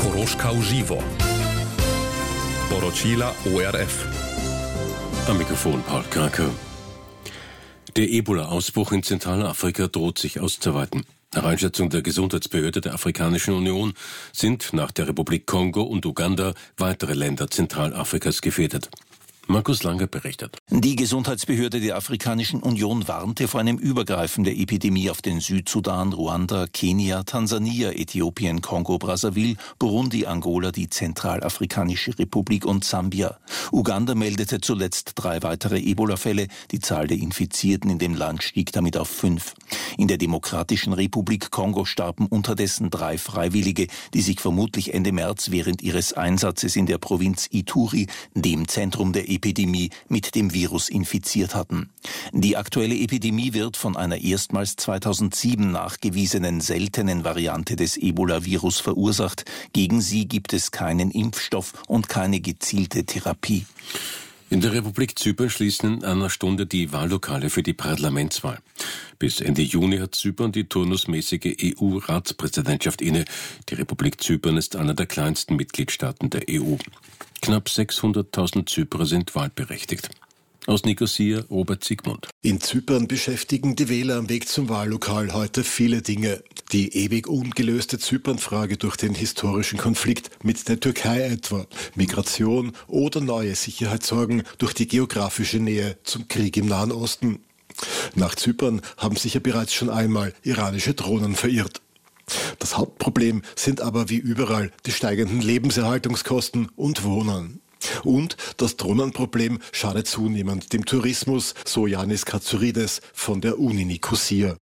Koroška v živo. Poročila ORF. Am Mikrofon Paul Kraker. Der Ebola-Ausbruch in Zentralafrika droht sich auszuweiten. Nach Einschätzung der Gesundheitsbehörde der Afrikanischen Union sind nach der Republik Kongo und Uganda weitere Länder Zentralafrikas gefährdet. Markus Langer berichtet. Die Gesundheitsbehörde der Afrikanischen Union warnte vor einem Übergreifen der Epidemie auf den Südsudan, Ruanda, Kenia, Tansania, Äthiopien, Kongo-Brazzaville, Burundi, Angola, die Zentralafrikanische Republik und Sambia. Uganda meldete zuletzt 3 weitere Ebola-Fälle. Die Zahl der Infizierten in dem Land stieg damit auf 5. In der Demokratischen Republik Kongo starben unterdessen 3 Freiwillige, die sich vermutlich Ende März während ihres Einsatzes in der Provinz Ituri, dem Zentrum der Epidemie, mit dem Virus infiziert hatten. Die aktuelle Epidemie wird von einer erstmals 2007 nachgewiesenen seltenen Variante des Ebola-Virus verursacht. Gegen sie gibt es keinen Impfstoff und keine gezielte Therapie. In der Republik Zypern schließen in einer Stunde die Wahllokale für die Parlamentswahl. Bis Ende Juni hat Zypern die turnusmäßige EU-Ratspräsidentschaft inne. Die Republik Zypern ist einer der kleinsten Mitgliedstaaten der EU. Knapp 600.000 Zyprer sind wahlberechtigt. Aus Nikosia, Robert Siegmund. In Zypern beschäftigen die Wähler am Weg zum Wahllokal heute viele Dinge. Die ewig ungelöste Zypernfrage durch den historischen Konflikt mit der Türkei etwa, Migration oder neue Sicherheitssorgen durch die geografische Nähe zum Krieg im Nahen Osten. Nach Zypern haben sich ja bereits schon einmal iranische Drohnen verirrt. Das Hauptproblem sind aber wie überall die steigenden Lebenserhaltungskosten und Wohnen. Und das Drohnenproblem schadet zunehmend dem Tourismus, so Yanis Katsouridis von der Uni Nikosia.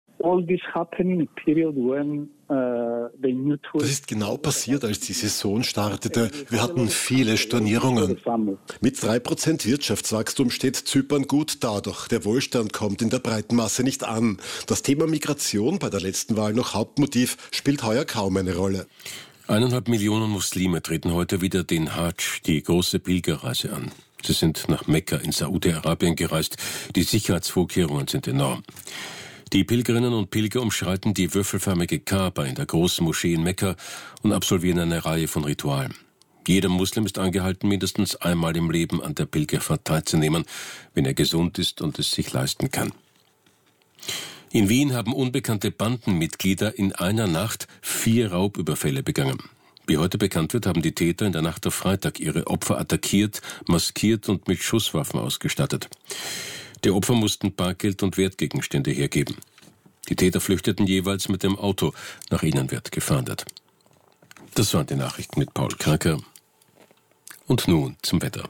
Das ist genau passiert, als die Saison startete. Wir hatten viele Stornierungen. Mit 3% Wirtschaftswachstum steht Zypern gut da, doch der Wohlstand kommt in der breiten Masse nicht an. Das Thema Migration, bei der letzten Wahl noch Hauptmotiv, spielt heuer kaum eine Rolle. 1,5 Millionen Muslime treten heute wieder den Hadsch, die große Pilgerreise, an. Sie sind nach Mekka in Saudi-Arabien gereist. Die Sicherheitsvorkehrungen sind enorm. Die Pilgerinnen und Pilger umschreiten die würfelförmige Kaaba in der großen Moschee in Mekka und absolvieren eine Reihe von Ritualen. Jeder Muslim ist angehalten, mindestens einmal im Leben an der Pilgerfahrt teilzunehmen, wenn er gesund ist und es sich leisten kann. In Wien haben unbekannte Bandenmitglieder in einer Nacht 4 Raubüberfälle begangen. Wie heute bekannt wird, haben die Täter in der Nacht auf Freitag ihre Opfer attackiert, maskiert und mit Schusswaffen ausgestattet. Die Opfer mussten Bargeld und Wertgegenstände hergeben. Die Täter flüchteten jeweils mit dem Auto, nach ihnen wird gefahndet. Das waren die Nachrichten mit Paul Kraker. Und nun zum Wetter.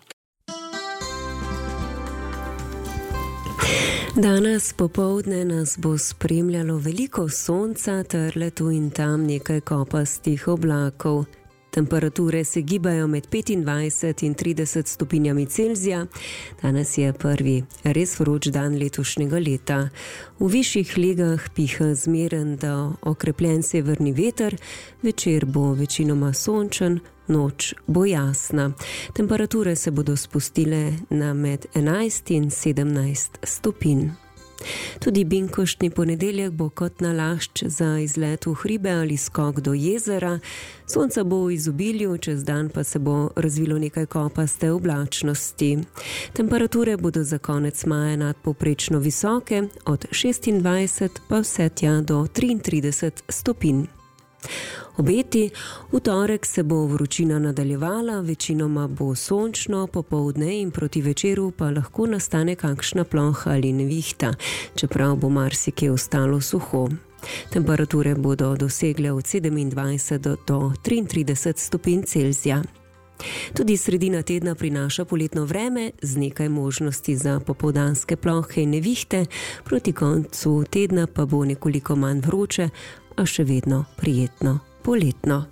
Danes popoldne nas bo spremljalo veliko sonca ter le tu in tam nekaj kopastih oblakov. Temperature se gibajo med 25 in 30 stopinjami Celzija. Danes je prvi res vroč dan letošnjega leta. V višjih legah piha zmeren do okrepljen severni veter, večer bo večinoma sončen, noč bo jasna. Temperature se bodo spustile na med 11 in 17 stopinj. Tudi binkoštni ponedeljek bo kot nalašč za izlet v hribe ali skok do jezera. Sonca bo v izobilju, čez dan pa se bo razvilo nekaj kopaste oblačnosti. Temperature bodo za konec maja nadpovprečno visoke, od 26 pa vse tja do 33 stopinj. Obeti, v torek se bo vročina nadaljevala, večinoma bo sončno, popoldne in proti večeru pa lahko nastane kakšna ploha ali nevihta, čeprav bo marsikje ostalo suho. Temperature bodo dosegle od 27 do 33 stopinj Celzija. Tudi sredina tedna prinaša poletno vreme z nekaj možnosti za popoldanske plohe in nevihte, proti koncu tedna pa bo nekoliko manj vroče, a še vedno prijetno poletno.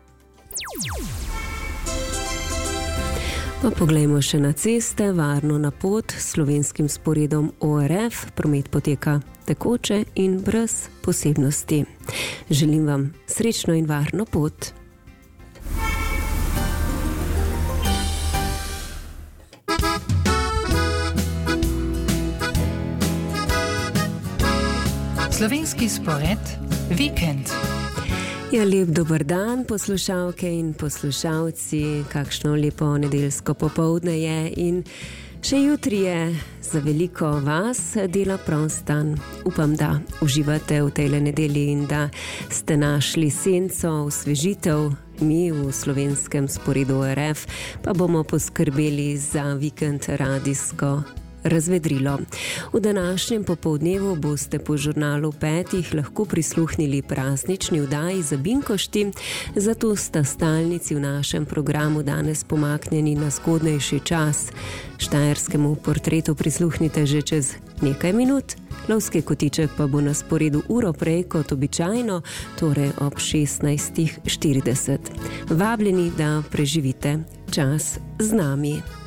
Pa poglejmo še na ceste, varno na pot s slovenskim sporedom ORF. Promet poteka tekoče in brez posebnosti. Želim vam srečno in varno pot. Slovenski spored Vikend. Ja, lep dober dan, poslušalke in poslušalci, kakšno lepo nedeljsko popoldne je in še jutri je za veliko vas dela prost dan. Upam, da uživate v tejle nedelji in da ste našli senco, osvežitev. Mi v slovenskem sporedu RF pa bomo poskrbeli za vikend radijsko razvedrilo. V današnjem popoldnevu boste po žurnalu 5 lahko prisluhnili praznični vdaji za binkošti, zato sta stalnici v našem programu danes pomaknjeni na zgodnejši čas. Štajerskemu portretu prisluhnite že čez nekaj minut, lovski kotiček pa bo na sporedu uro prej kot običajno, torej ob 16:40. Vabljeni, da preživite čas z nami.